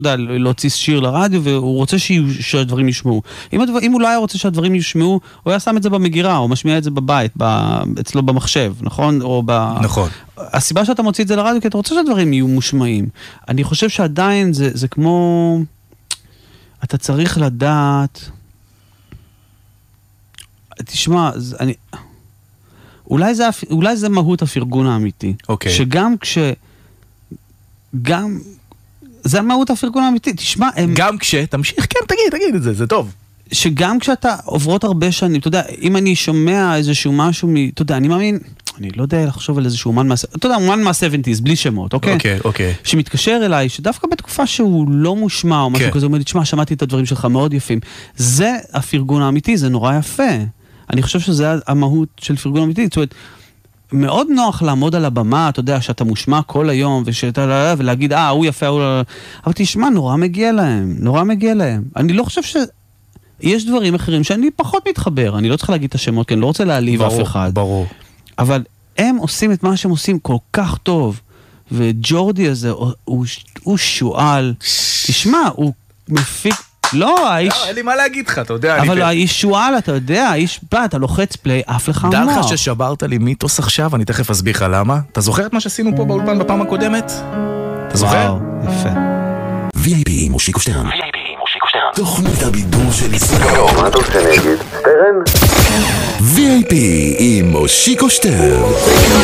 להוציא שיר לרדיו, והוא רוצה שהדברים ישמעו. אם הוא לא היה רוצה שהדברים ישמעו, הוא היה שם את זה במגירה, או משמיע את זה בבית, אצלו במחשב, נכון? נכון. הסיבה שאתה מוציא את זה לרדיו, כי אתה רוצה שהדברים יהיו מושמעים. אני חושב שעדיין זה כמו... אתה צריך לדעת... תשמע, אולי זה מהות הפרגון האמיתי. אוקיי. שגם זה מהות הפרגון האמיתי. תשמע, גם תמשיך, כן, תגיד את זה, זה טוב. שגם כשאתה עוברות הרבה שנים, אתה יודע, אם אני שומע איזשהו משהו, אתה יודע, אני מאמין, אני לא יודע לחשוב על איזשהו אומן אתה יודע, אומן מה-70s, בלי שמות, אוקיי? אוקיי. שמתקשר אליי, שדווקא בתקופה שהוא לא מושמע, או משהו כזה, הוא אומר לי, תשמע, שמעתי את הדברים שלך מאוד יפים. זה הפרגון האמיתי, זה נורא יפה. אני חושב שזה המהות של פרגון אמיתי. זאת אומרת, מאוד נוח לעמוד על הבמה, אתה יודע, שאתה מושמע כל היום, ולהגיד, הוא יפה, אבל תשמע, נורא מגיע להם. אני לא חושב יש דברים אחרים שאני פחות מתחבר, אני לא צריך להגיד את השמות, כי אני לא רוצה להעליב אף אחד. ברור. אבל הם עושים את מה שהם עושים כל כך טוב, וג'ורדי הזה, הוא שואל, תשמע, הוא מפיק, לא, האיש... אין לי מה להגיד לך, אתה יודע. אבל האיש שואל, אתה יודע, האיש בא, אתה לוחץ פליי, אף לך אמר. דע לך ששברת לי מיתוס עכשיו, אני תכף אסביר לך למה. אתה זוכר את מה שעשינו פה באולפן בפעם הקודמת? אתה זוכר? וואו, יפה. VIP עם מושיקו שטרן. תוכנית הבידור של ישראל. מה אתה עושה נגד? סטרן? VIP עם מושיקו שטרן.